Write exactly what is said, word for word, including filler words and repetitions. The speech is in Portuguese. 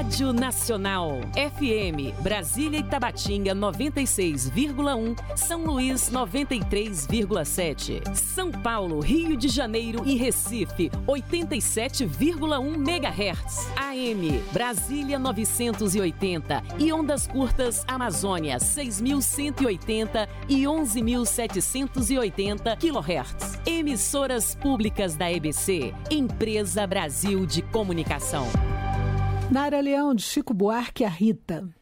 Rádio Nacional. F M, Brasília e Tabatinga noventa e seis vírgula um, São Luís noventa e três vírgula sete, São Paulo, Rio de Janeiro e Recife oitenta e sete vírgula um megahertz. A M, Brasília novecentos e oitenta e ondas curtas Amazônia seis mil cento e oitenta e onze mil setecentos e oitenta quilohertz. Emissoras públicas da E B C, Empresa Brasil de Comunicação. Nara Leão, de Chico Buarque, a Rita.